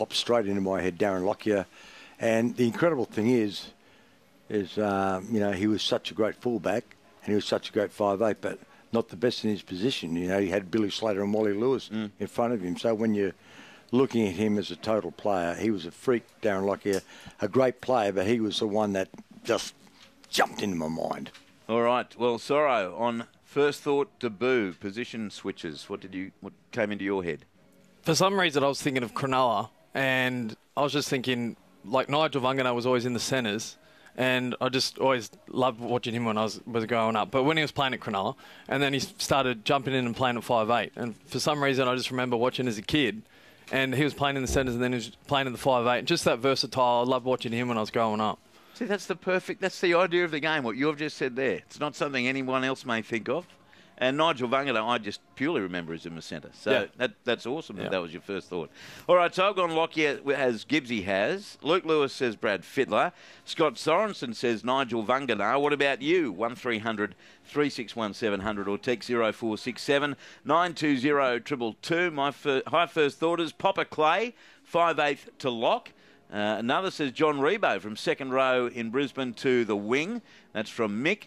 popped straight into my head, Darren Lockyer. And the incredible thing is he was such a great fullback and he was such a great 5'8", but not the best in his position. He had Billy Slater and Wally Lewis in front of him. So when you're looking at him as a total player, he was a freak, Darren Lockyer, a great player, but he was the one that just jumped into my mind. All right. Well, Sorrow, on first thought debut, position switches, what came into your head? For some reason, I was thinking of Cronulla, and I was just thinking, like, Nigel Vungana was always in the centres, and I just always loved watching him when I was growing up. But when he was playing at Cronulla, and then he started jumping in and playing at 5'8", and for some reason, I just remember watching as a kid, and he was playing in the centres, and then he was playing in the 5'8". Just that versatile. I loved watching him when I was growing up. See, that's the idea of the game, what you've just said there. It's not something anyone else may think of. And Nigel Vungana, I just purely remember as in the centre. So that's awesome that was your first thought. All right, so I've gone Lockyer as Gibbsy has. Luke Lewis says Brad Fittler. Scott Sorensen says Nigel Vungana. What about you? 1300 361 700 or text 0467 920 222. My high first thought is Popper Clay, 5'8" to lock. Another says John Rebo from second row in Brisbane to the wing. That's from Mick.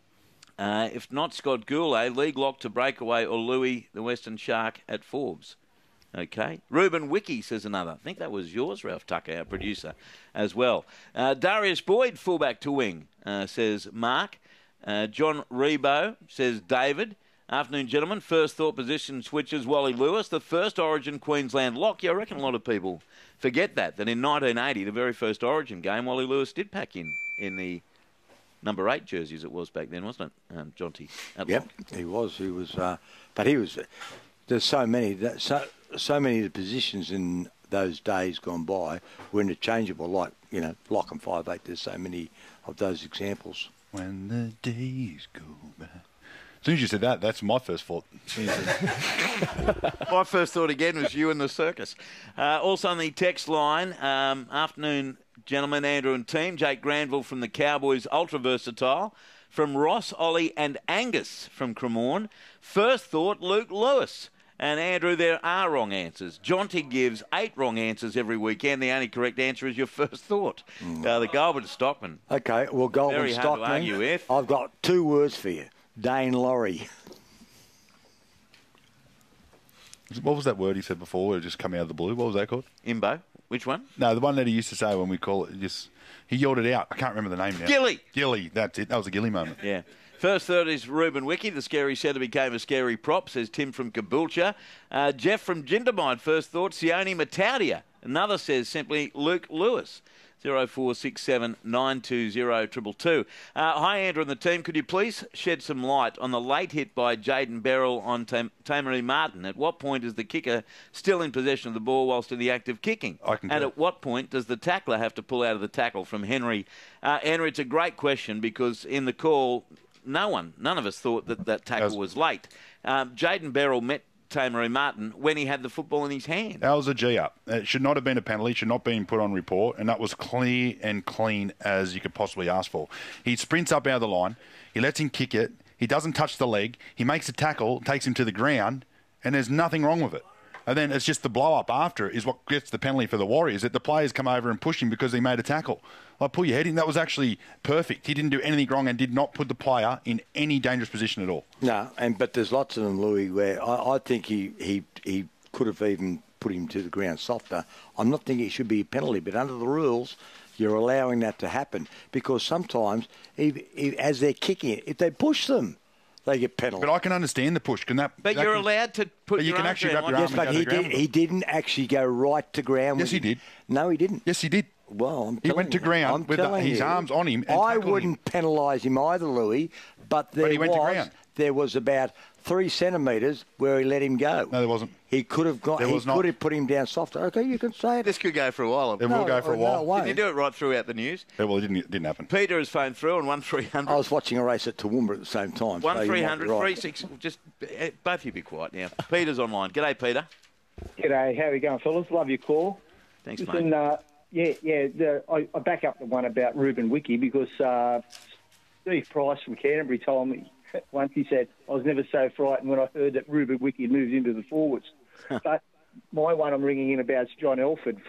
If not, Scott Goulet, league lock to breakaway or Louis, the Western Shark at Forbes. Okay. Ruben Wiki says another. I think that was yours, Ralph Tucker, our producer, as well. Darius Boyd, fullback to wing, says Mark. John Rebo says David. Afternoon, gentlemen. First thought position switches Wally Lewis, the first Origin Queensland lock. Yeah, I reckon a lot of people forget that in 1980, the very first Origin game, Wally Lewis did pack in the number 8 jerseys it was back then, wasn't it, Jonty? Yep, he was. But he was. There's so many of the positions in those days gone by were interchangeable, like lock and 5'8". There's so many of those examples. When the days go by. As soon as you said that, that's my first thought. My first thought again was you and the circus. Also on the text line, afternoon, gentlemen, Andrew and team. Jake Granville from the Cowboys, ultra versatile. From Ross, Ollie and Angus from Cremorne. First thought, Luke Lewis. And Andrew, there are wrong answers. Jonty gives 8 wrong answers every weekend. The only correct answer is your first thought. The Goulburn Stockman. Okay, well, Goulburn Very hard Stockman. to argue with. I've got 2 words for you. Dane Laurie. What was that word he said before? It just come out of the blue. What was that called? Imbo. Which one? No, the one that he used to say when we call it. He yelled it out. I can't remember the name now. Gilly. That's it. That was a Gilly moment. Yeah. First third is Ruben Wiki. The scary centre became a scary prop, says Tim from Caboolture. Jeff from Jindabyne. First thought, Sione Mataudia. Another says simply Luke Lewis. 0467 920 222. Hi, Andrew and the team. Could you please shed some light on the late hit by Jaden Beryl on Tamari Martin? At what point is the kicker still in possession of the ball whilst in the act of kicking? And at what point does the tackler have to pull out of the tackle from Henry? Henry, it's a great question because in the call, none of us thought that tackle was late. Jaden Beryl met Tamari Martin when he had the football in his hand. That was a G-up. It should not have been a penalty, should not have been put on report, and that was clear and clean as you could possibly ask for. He sprints up out of the line, he lets him kick it, he doesn't touch the leg, he makes a tackle, takes him to the ground, and there's nothing wrong with it. And then it's just the blow-up after is what gets the penalty for the Warriors, that the players come over and push him because he made a tackle. Like, pull your head in. That was actually perfect. He didn't do anything wrong and did not put the player in any dangerous position at all. No, but there's lots of them, Louis, where I think he could have even put him to the ground softer. I'm not thinking it should be a penalty, but under the rules, you're allowing that to happen because sometimes, as they're kicking it, if they push them, they get penalised. But I can understand the push. But you're allowed to put your arm down. Yes, but he didn't actually go right to ground. Yes, he did. No, he didn't. Yes, he did. Well, he went to ground with his arms on him. And I wouldn't penalise him either, Louis. But he went to ground. There was about 3 centimetres where he let him go. No, there wasn't. He could have got. He could have put him down softer. Okay, you can say it. This could go for a while. It will go for a while. No, did you do it right throughout the news? Yeah, well, it didn't happen. Peter has phoned through on 1300. I was watching a race at Toowoomba at the same time. 1300 36. Just both of you be quiet now. Peter's online. G'day, Peter. G'day. How are you going, fellas? Love your call. Thanks, Listen, mate. I back up the one about Ruben Wiki because Steve Price from Canterbury told me once, he said, I was never so frightened when I heard that Ruben Wiki moved into the forwards. But my one I'm ringing in about is John Elford